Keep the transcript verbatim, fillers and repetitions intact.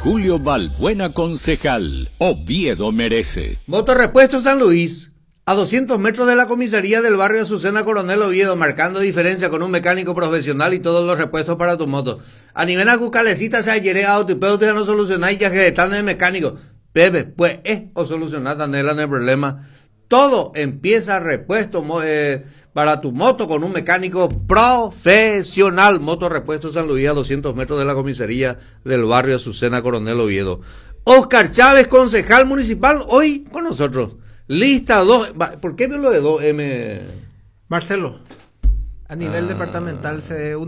Julio Balbuena, concejal. Oviedo merece. Motorrepuesto San Luis, a doscientos metros de la comisaría del barrio Azucena Coronel Oviedo, marcando diferencia con un mecánico profesional y todos los repuestos para tu moto. A nivel de cucalecita se ayer auto y pero ustedes no solucionáis ya que están de mecánico. Pepe, pues es o solucionar tan el problema. Todo empieza repuesto eh, para tu moto con un mecánico profesional. Motorrepuesto San Luis, a doscientos metros de la comisaría del barrio Azucena Coronel Oviedo. Oscar Chávez, concejal municipal, hoy con nosotros. Lista dos. ¿Por qué veo lo de dos M? Marcelo, a nivel ah. departamental se